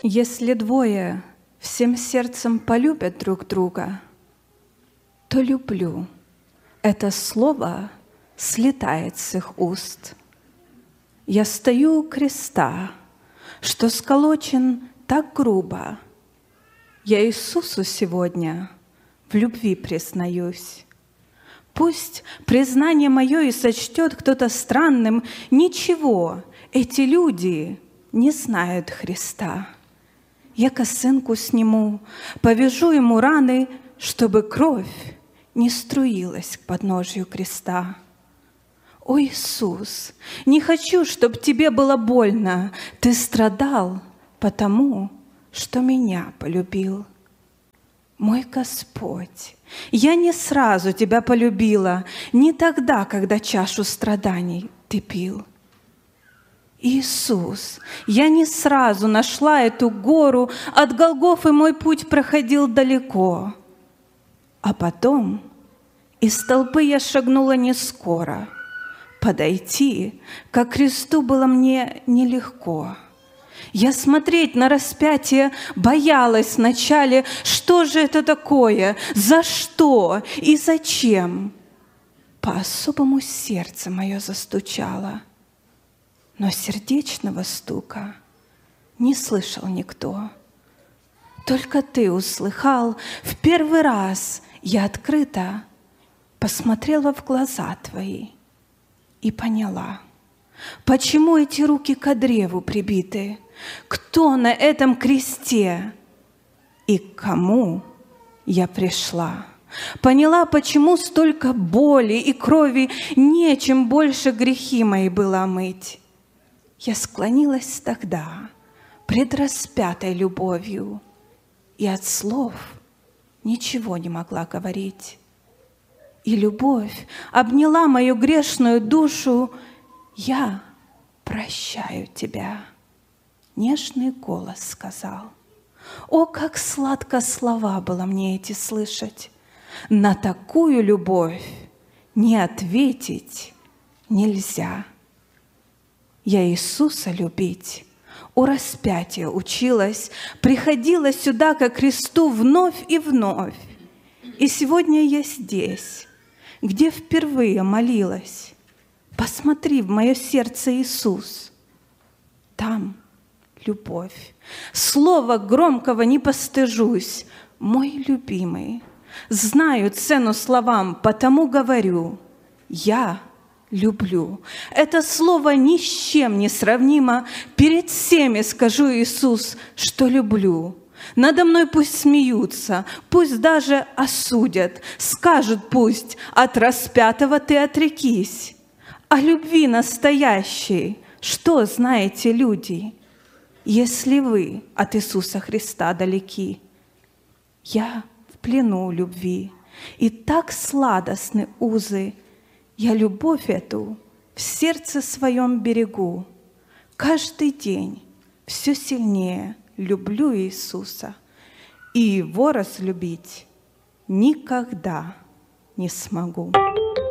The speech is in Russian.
Если двое всем сердцем полюбят друг друга, то люблю. Это слово слетает с их уст. Я стою у креста, что сколочен так грубо. Я Иисусу сегодня в любви признаюсь. Пусть признание мое и сочтет кто-то странным, ничего, эти люди не знают Христа. Я косынку сниму, повяжу ему раны, чтобы кровь не струилась к подножию креста. О, Иисус, не хочу, чтоб тебе было больно, ты страдал потому, что меня полюбил. Мой Господь, я не сразу тебя полюбила, не тогда, когда чашу страданий ты пил. Иисус, я не сразу нашла эту гору, от Голгофы мой путь проходил далеко. А потом из толпы я шагнула не скоро. Подойти ко кресту было мне нелегко. Я смотреть на распятие боялась вначале, что же это такое, за что и зачем. По-особому сердце мое застучало. Но сердечного стука не слышал никто. Только ты услыхал, в первый раз я открыто посмотрела в глаза твои и поняла, почему эти руки к древу прибиты, кто на этом кресте и к кому я пришла. Поняла, почему столько боли и крови, нечем больше грехи мои было омыть. Я склонилась тогда пред распятой любовью и от слов ничего не могла говорить. И любовь обняла мою грешную душу. Я прощаю тебя, нежный голос сказал. О, как сладко слова было мне эти слышать! На такую любовь не ответить нельзя. Я Иисуса любить у распятия училась, приходила сюда ко кресту вновь и вновь. И сегодня я здесь, где впервые молилась. Посмотри в мое сердце, Иисус. Там любовь. Слова громкого не постыжусь. Мой любимый, знаю цену словам, потому говорю. Я люблю. Это слово ни с чем не сравнимо. Перед всеми скажу, Иисус, что люблю. Надо мной пусть смеются, пусть даже осудят, скажут пусть, от распятого ты отрекись. О любви настоящей что знаете, люди, если вы от Иисуса Христа далеки? Я в плену любви, и так сладостны узы, я любовь эту в сердце своем берегу. Каждый день все сильнее люблю Иисуса, и Его разлюбить никогда не смогу.